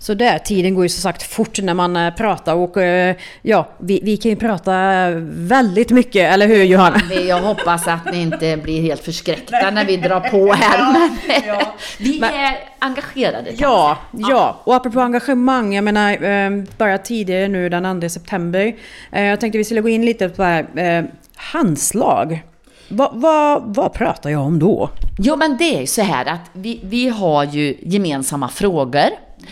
Så där, tiden går ju så sagt fort när man pratar och ja, vi kan ju prata väldigt mycket, eller hur Johanna? Jag hoppas att ni inte blir helt förskräckta när vi drar på här. Men vi är engagerade. Ja, och apropå engagemang, jag menar bara tidigare nu den 2 september, jag tänkte vi skulle gå in lite på det här, handslag. Vad pratar jag om då? Jo, men det är så här att vi har ju gemensamma frågor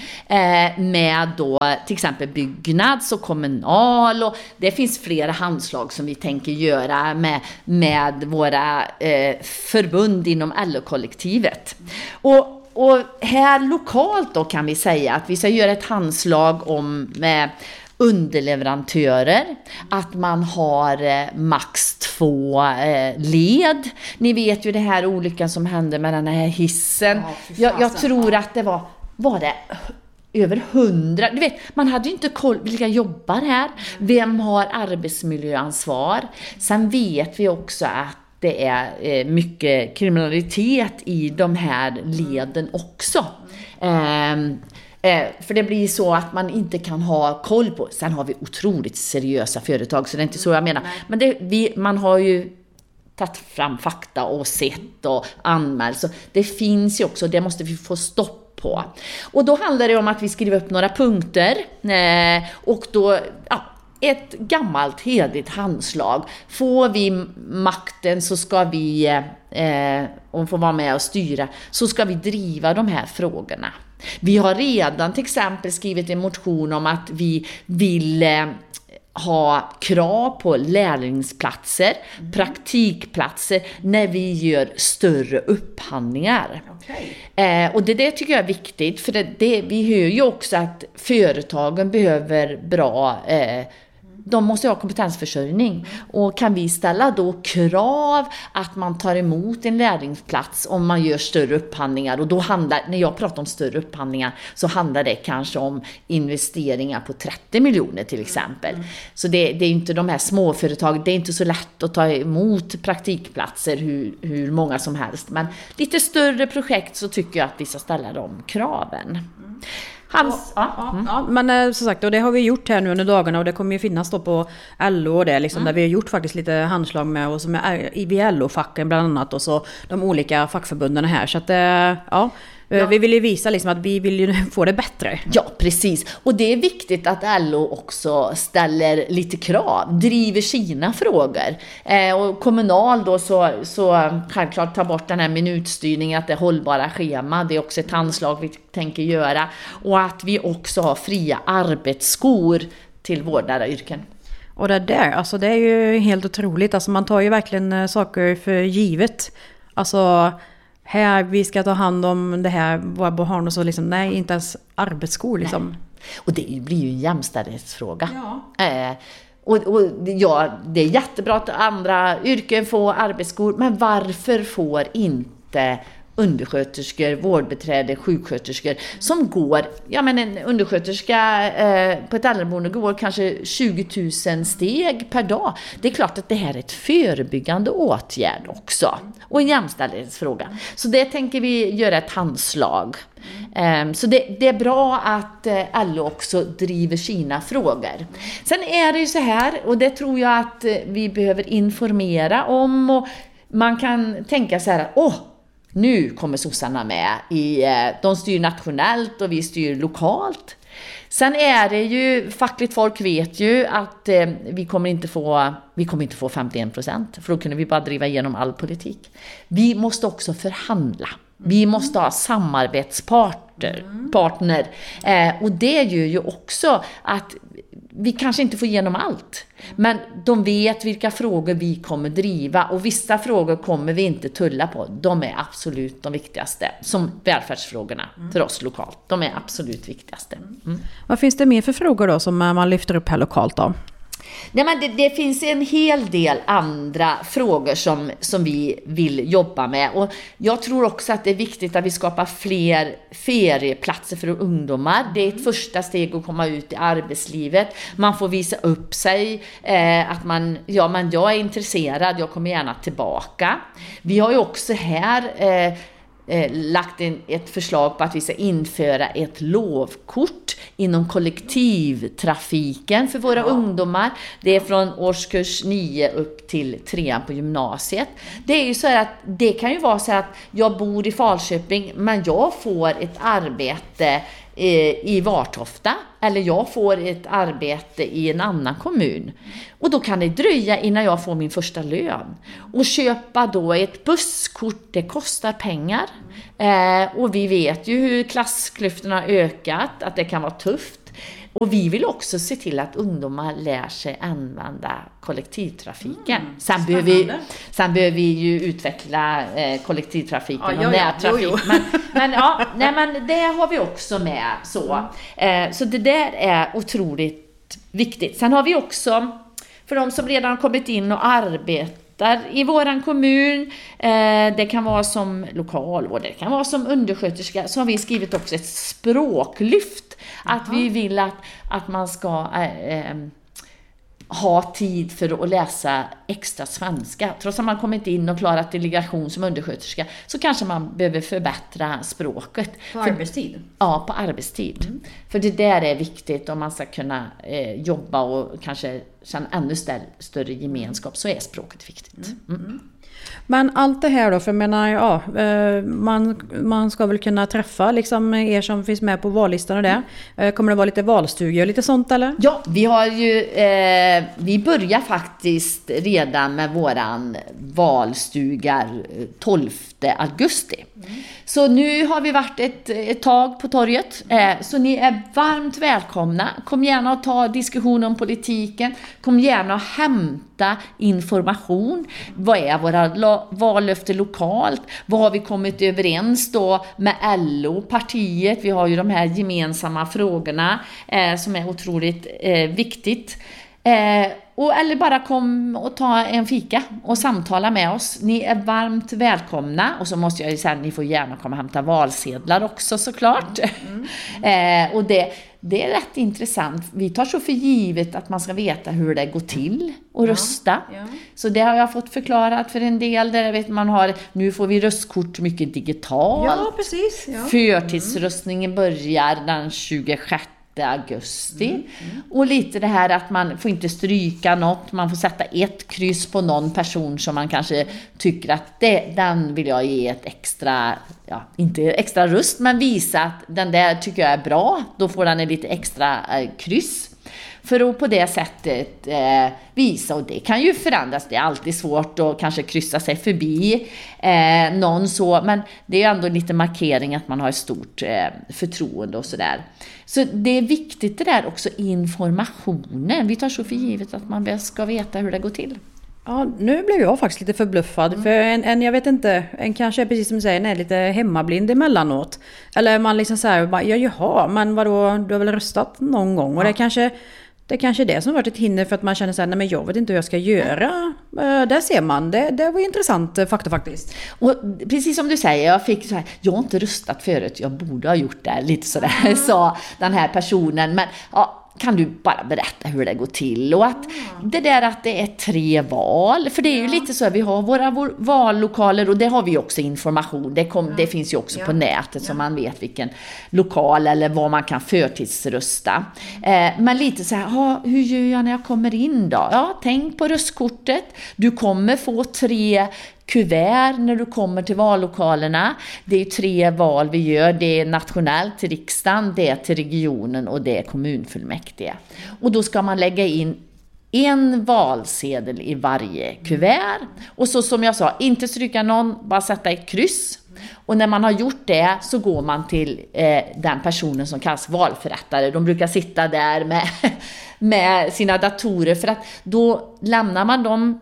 med då till exempel byggnads och kommunal, och det finns flera handslag som vi tänker göra med våra förbund inom LO-kollektivet. Och här lokalt då kan vi säga att vi ska göra ett handslag om underleverantörer, att man har max 2 led. Ni vet ju det här olyckan som hände med den här hissen. Jag tror att det var det över 100. Du vet, man hade ju inte koll vilka jobbar här. Vem har arbetsmiljöansvar? Sen vet vi också att det är mycket kriminalitet i de här leden också. För det blir så att man inte kan ha koll på. Sen har vi otroligt seriösa företag, så det är inte så jag menar. Men man har ju tagit fram fakta och sett och anmält. Så det finns ju också, det måste vi få stopp på. Och då handlar det om att vi skriver upp några punkter. Och då, ett gammalt hedigt handslag. Får vi makten så ska vi, och får vara med och styra, så ska vi driva de här frågorna. Vi har redan till exempel skrivit en motion om att vi vill ha krav på lärlingsplatser, praktikplatser när vi gör större upphandlingar. Och det tycker jag är viktigt, för vi hör ju också att företagen behöver bra de måste ha kompetensförsörjning. Och kan vi ställa då krav att man tar emot en lärlingsplats om man gör större upphandlingar, och då när jag pratar om större upphandlingar så handlar det kanske om investeringar på 30 miljoner till exempel. Så det är inte de här småföretagen, det är inte så lätt att ta emot praktikplatser hur många som helst, men lite större projekt så tycker jag att vi ska ställa de kraven. Men som sagt, och det har vi gjort här nu under dagarna, och det kommer ju finnas då på LO och det liksom, där vi har gjort faktiskt lite handslag med oss med IVLO-facken bland annat, och så de olika fackförbunden här, så att vi vill ju visa liksom att vi vill ju få det bättre. Ja, precis. Och det är viktigt att LO också ställer lite krav, driver sina frågor. Och kommunal då så självklart ta bort den här minutstyrningen, att det är hållbara schema. Det är också ett handslag vi tänker göra. Och att vi också har fria arbetsskor till vårdläraryrken. Och det där, alltså det är ju helt otroligt. Alltså man tar ju verkligen saker för givet. Alltså här, vi ska ta hand om det här, våra barn och så liksom, nej, inte ens arbetsskor liksom. Nej. Och det blir ju en jämställdhetsfråga. Ja. Och det är jättebra att andra yrken får arbetsskor, men varför får inte undersköterskor, vårdbiträde, sjuksköterskor som går, en undersköterska på ett äldreboende går kanske 20 000 steg per dag. Det är klart att det här är ett förebyggande åtgärd också, och en jämställdhetsfråga. Så det tänker vi göra ett handslag. Så det är bra att LO också driver sina frågor. Sen är det ju så här, och det tror jag att vi behöver informera om, och man kan tänka så här, nu kommer sossarna med de styr nationellt och vi styr lokalt. Sen är det ju, fackligt folk vet ju att vi kommer inte få 51%, för då kunde vi bara driva igenom all politik. Vi måste också förhandla. Vi måste ha samarbetspartner. Och det gör ju också att vi kanske inte får igenom allt. Men de vet vilka frågor vi kommer driva, och vissa frågor kommer vi inte tulla på. De är absolut de viktigaste. Som välfärdsfrågorna för oss lokalt. De är absolut viktigaste. Vad finns det mer för frågor då som man lyfter upp här lokalt då? Nej, men det finns en hel del andra frågor som vi vill jobba med, och jag tror också att det är viktigt att vi skapar fler ferieplatser för ungdomar. Det är ett första steg att komma ut i arbetslivet. Man får visa upp sig, att men jag är intresserad, jag kommer gärna tillbaka. Vi har ju också här lagt ett förslag på att vi ska införa ett lovkort gjort inom kollektivtrafiken för våra ungdomar. Det är från årskurs 9 upp till 3 på gymnasiet. Det är ju så här att det kan ju vara så att jag bor i Falköping men jag får ett arbete i Vartofta eller jag får ett arbete i en annan kommun. Och då kan det dröja innan jag får min första lön. Och köpa då ett busskort, det kostar pengar. Och vi vet ju hur klassklyftorna har ökat, att det kan vara tufft. Och vi vill också se till att ungdomar lär sig använda kollektivtrafiken. Sen behöver vi ju utveckla kollektivtrafiken och närtrafik. Men det har vi också med. Så det där är otroligt viktigt. Sen har vi också, för de som redan har kommit in och arbetar i våran kommun, det kan vara som lokalvård, det kan vara som undersköterska, så har vi skrivit också ett språklyft. Att vi vill att man ska ha tid för att läsa extra svenska. Trots att man kommit in och klarat delegation som undersköterska så kanske man behöver förbättra språket. På arbetstid? Ja, på arbetstid. För det där är viktigt om man ska kunna jobba och kanske känna ännu större gemenskap, så är språket viktigt. Men allt det här då, för jag menar, man ska väl kunna träffa liksom er som finns med på vallistan och det. Kommer det vara lite valstuga och lite sånt eller? Ja, vi har ju, vi börjar faktiskt redan med våran valstuga 12 augusti. Så nu har vi varit ett tag på torget. Så ni är varmt välkomna. Kom gärna och ta diskussion om politiken. Kom gärna och hämta information. Vad är våra vallöften lokalt? Vad har vi kommit överens då med LO, partiet? Vi har ju de här gemensamma frågorna som är otroligt viktigt. Eller bara kom och ta en fika och samtala med oss. Ni är varmt välkomna. Och så måste jag ju säga att ni får gärna komma och hämta valsedlar också såklart. Och det är rätt intressant. Vi tar så för givet att man ska veta hur det går till att rösta. Ja. Så det har jag fått förklarat för en del. Där vet man nu får vi röstkort mycket digitalt. Ja, precis. Ja. Förtidsröstningen börjar den 26 augusti. Och lite det här att man får inte stryka något, man får sätta ett kryss på någon person som man kanske tycker att den vill jag ge ett extra, inte extra röst, men visa att den där tycker jag är bra, då får den en lite extra kryss. För att på det sättet visa, och det kan ju förändras, det är alltid svårt att kanske kryssa sig förbi någon så, men det är ändå lite markering att man har ett stort förtroende och sådär. Så det är viktigt det där också, informationen. Vi tar så för givet att man ska veta hur det går till. Ja, nu blev jag faktiskt lite förbluffad. För jag vet inte, en kanske är precis som du säger, är lite hemmablind emellanåt. Eller man liksom säger, jaha, men vadå, du har väl röstat någon gång? Och det är kanske det som har varit ett hinder för att man känner sig, nej men jag vet inte hur jag ska göra. Där ser man, det var intressant fakta faktiskt. Och precis som du säger, jag har inte röstat förut, jag borde ha gjort det lite sådär, sa den här personen. Men kan du bara berätta hur det går till? Och att det där att det är 3 val, för det är ju lite så att vi har våra vallokaler och det har vi också information. Det finns ju också på nätet så man vet vilken lokal eller vad man kan förtidsrösta. Men lite så här, hur gör jag när jag kommer in då? Ja, tänk på röstkortet. Du kommer få 3 kuvert när du kommer till vallokalerna. Det är 3 val vi gör. Det är nationellt till riksdagen, det är till regionen och det är kommunfullmäktige. Och då ska man lägga in en valsedel i varje kuvert. Och så som jag sa, inte stryka någon, bara sätta ett kryss. Och när man har gjort det så går man till den personen som kallas valförrättare. De brukar sitta där med sina datorer, för att då lämnar man de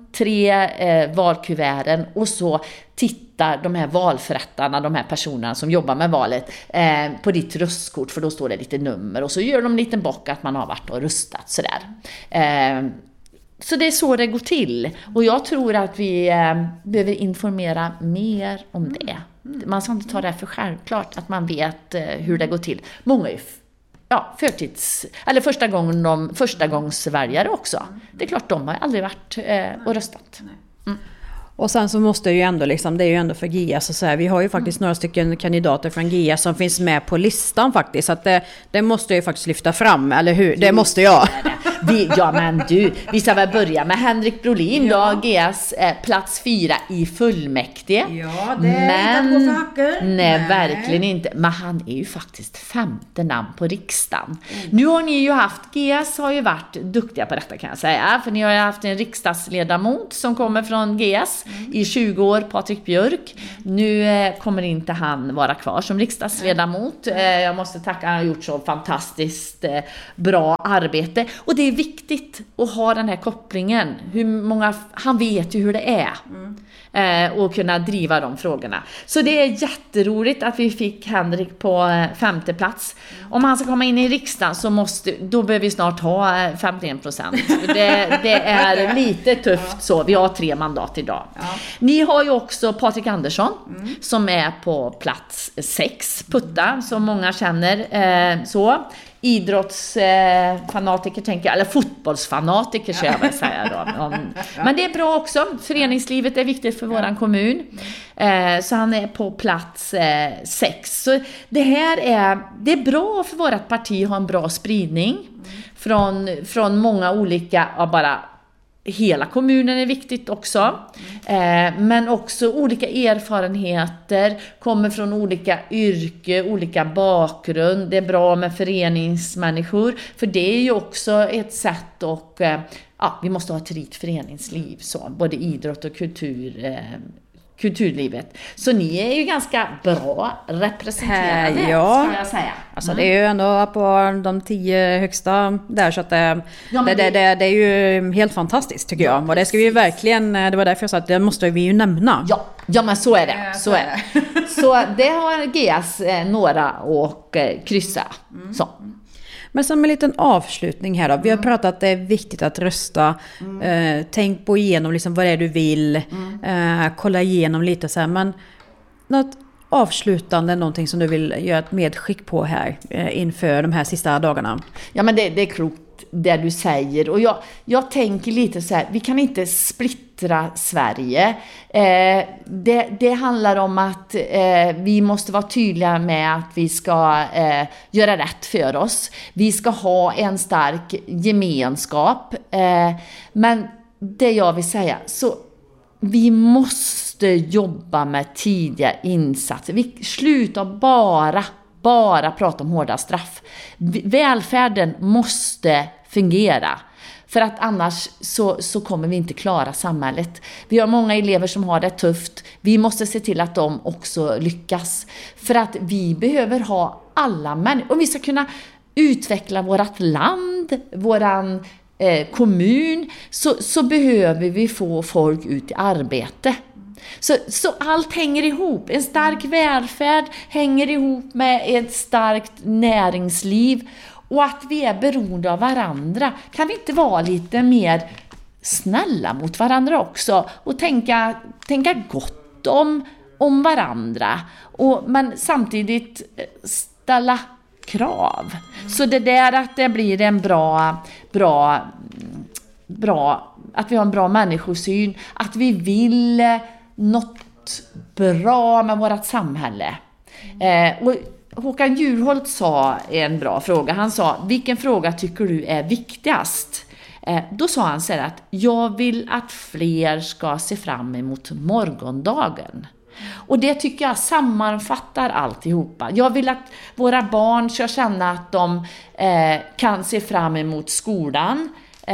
3 valkuverten och så tittar de här valförrättarna, de här personerna som jobbar med valet på ditt röstkort, för då står det lite nummer och så gör de en liten bock att man har varit och röstat sådär. Så det är så det går till. Och jag tror att vi behöver informera mer om det. Man ska inte ta det för självklart att man vet hur det går till. Många är förstagångsväljare också. Det är klart, de har aldrig varit och röstat. Och sen så måste ju ändå liksom, det är ju ändå för GIAS och så här, vi har ju faktiskt några stycken kandidater från GIAS som finns med på listan faktiskt, så att det måste jag ju faktiskt lyfta fram, eller hur? Det måste jag. Vi ska väl börja med Henrik Brolin då, GIAS plats 4 i fullmäktige. Ja, det är inte att gå för hacker. Nej, verkligen inte. Men han är ju faktiskt 5:e namn på riksdagen. Nu har ni ju haft, GIAS har ju varit duktiga på detta kan jag säga, för ni har ju haft en riksdagsledamot som kommer från GIAS i 20 år, Patrik Björk. Nu kommer inte han vara kvar som riksdagsledamot. Jag måste tacka, han har gjort så fantastiskt bra arbete. Och det är viktigt att ha den här kopplingen. Han vet ju hur det är. Och kunna driva de frågorna. Så det är jätteroligt att vi fick Henrik på 5:e plats. Om han ska komma in i riksdagen så då behöver vi snart ha 51%. Det är lite tufft så. Vi har 3 mandat idag. Ja. Ni har ju också Patrik Andersson som är på plats 6, Putta, som många känner så. Idrottsfanatiker tänker jag, eller fotbollsfanatiker ska jag väl säga då. Men det är bra också, föreningslivet är viktigt för våran kommun, så han är på plats 6. Så det är bra för vårat parti att ha en bra spridning från många olika, bara hela kommunen är viktigt också, men också olika erfarenheter, kommer från olika yrke, olika bakgrund. Det är bra med föreningsmänniskor, för det är ju också ett sätt, och vi måste ha ett rikt föreningsliv, så både idrott och kulturlivet. Så ni är ju ganska bra representerade, ska jag säga. Alltså det är ju ändå på de 10 högsta där, så att det är ju helt fantastiskt tycker jag. Och det ska vi ju verkligen, det var därför jag sa att det måste vi ju nämna. Ja, men så är det. Så det har GIAS några och kryssa. Så. Men som en liten avslutning här då. Vi har pratat att det är viktigt att rösta. Tänk på igenom liksom vad det är du vill. Kolla igenom lite så här. Men något avslutande, någonting som du vill göra ett medskick på här inför de här sista dagarna? Ja, men det är klokt det du säger. Och jag tänker lite så här, vi kan inte splittra Sverige. Det handlar om att vi måste vara tydliga med att vi ska göra rätt för oss. Vi ska ha en stark gemenskap. Men det jag vill säga, så vi måste jobba med tidiga insatser. Vi slutar bara prata om hårda straff. Välfärden måste fungera. För att annars så kommer vi inte klara samhället. Vi har många elever som har det tufft. Vi måste se till att de också lyckas. För att vi behöver ha alla människor. Om vi ska kunna utveckla vårt land, våran kommun, så behöver vi få folk ut i arbete. Så allt hänger ihop. En stark välfärd hänger ihop med ett starkt näringsliv. Och att vi är beroende av varandra. Kan vi inte vara lite mer snälla mot varandra också? Och tänka gott om varandra. Men samtidigt ställa krav. Så det där att det blir en bra, att vi har en bra människosyn. Att vi vill något bra med vårt samhälle. Och Håkan Juholt sa en bra fråga. Han sa, vilken fråga tycker du är viktigast? Då sa han så här att jag vill att fler ska se fram emot morgondagen. Och det tycker jag sammanfattar alltihopa. Jag vill att våra barn ska känna att de kan se fram emot skolan.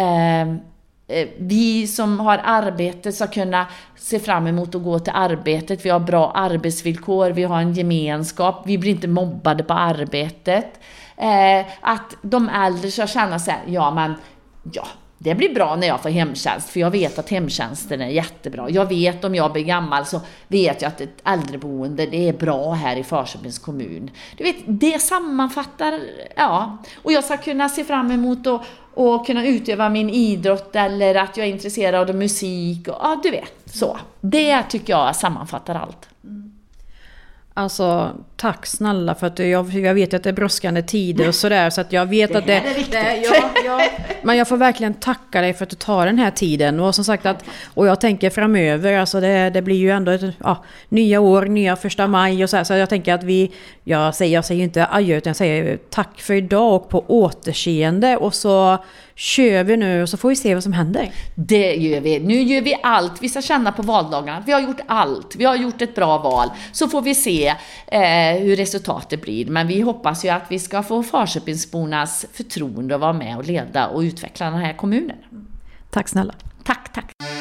Vi som har arbete ska kunna se fram emot att gå till arbetet. Vi har bra arbetsvillkor, vi har en gemenskap, vi blir inte mobbade på arbetet. Att de äldre ska känna så här, det blir bra när jag får hemtjänst, för jag vet att hemtjänsten är jättebra. Jag vet om jag blir gammal så vet jag att ett äldreboende, det är bra här i Falköpings kommun. Du vet, det sammanfattar, och jag ska kunna se fram emot och kunna utöva min idrott, eller att jag är intresserad av musik och du vet, så. Det tycker jag sammanfattar allt. Alltså, tack snälla för att jag vet att det är brådskande tider och sådär, så att jag vet att det men jag får verkligen tacka dig för att du tar den här tiden, och som sagt och jag tänker framöver, alltså det blir ju ändå nya år, nya 1 maj och så jag tänker att jag säger inte adjö, utan jag säger tack för idag och på återseende, och så kör vi nu och så får vi se vad som händer. Det gör vi. Nu gör vi allt. Vi ska känna på valdagarna. Vi har gjort allt. Vi har gjort ett bra val. Så får vi se hur resultatet blir. Men vi hoppas ju att vi ska få Falköpingsbornas förtroende att vara med och leda och utveckla den här kommunen. Tack snälla.